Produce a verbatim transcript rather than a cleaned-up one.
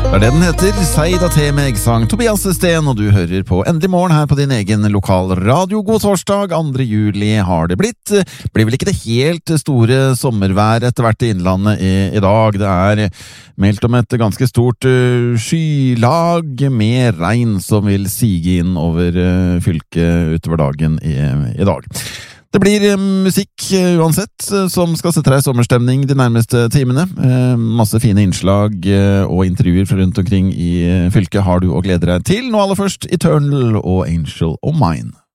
Det er det den heter, Seida Te meg sang Tobias Sten, og du hører på Endelig morgen her på din egen lokal radio. God torsdag, andre juli har det blitt. Blir vel ikke det helt store sommervær etter hvert i innlandet i, i dag. Det er meldt om et ganske stort uh, skylag med regn som vil sige inn over uh, fylket utover dagen i, i dag. Det blir musikk uansett som skal sette deg i sommerstemning de nærmeste timene. Masse fine innslag og intervjuer fra rundt omkring i fylket har du å glede deg til. Nå aller først Eternal og Angel of Mine.